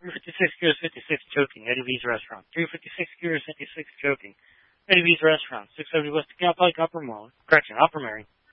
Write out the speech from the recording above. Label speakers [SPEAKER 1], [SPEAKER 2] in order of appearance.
[SPEAKER 1] 356 Gears 56 choking, Eddie V's Restaurant. 356 Gears 56 choking, Eddie V's Restaurant. 670 West DeKalb Pike, Upper Marion.